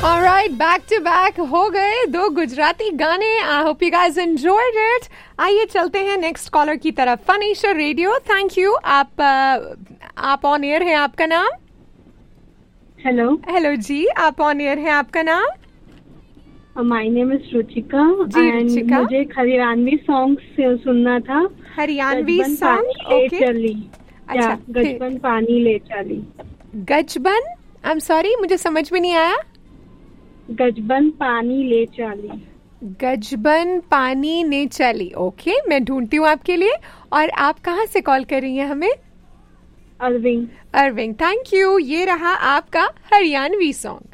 Alright, back to back हो गए दो गुजराती गाने. I hope you guys enjoyed it. आइए चलते हैं नेक्स्ट कॉलर की तरफ. फनीशा रेडियो, थैंक यू. आप ऑन एयर हैं. आपका नाम? हेलो. हेलो जी, आप ऑन एयर हैं. आपका नाम? My name is Ruchika. जी, रुचिका. मुझे एक हरियाणवी सॉन्ग सुनना था. हरियाणवी सॉन्ग. ओके. चली. अच्छा, गजबन पानी ले चली. गजबन, आई एम सॉरी, मुझे समझ में नहीं आया. गजबन पानी ले चली. गजबन पानी ने चली. ओके, मैं ढूंढती हूँ आपके लिए. और आप कहाँ से कॉल कर रही हैं हमें? अरविंद. Arvind, thank you. ये रहा आपका हरियाणवी सॉन्ग.